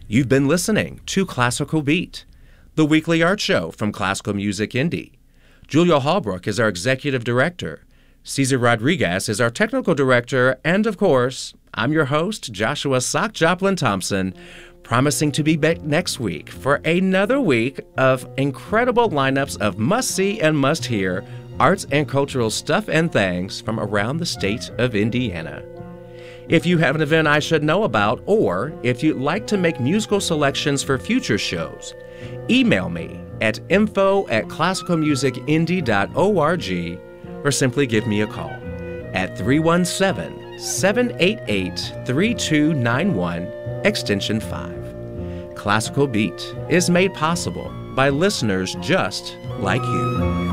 You've been listening to Classical Beat, the weekly art show from Classical Music Indie. Julia Hallbrook is our executive director. Cesar Rodriguez is our technical director. And, of course, I'm your host, Joshua Sock Joplin Thompson, promising to be back next week for another week of incredible lineups of must-see and must-hear arts and cultural stuff and things from around the state of Indiana. If you have an event I should know about, or if you'd like to make musical selections for future shows, email me at info@classicalmusicindie.org or simply give me a call at 317-788-3291, extension 5. Classical Beat is made possible by listeners just like you.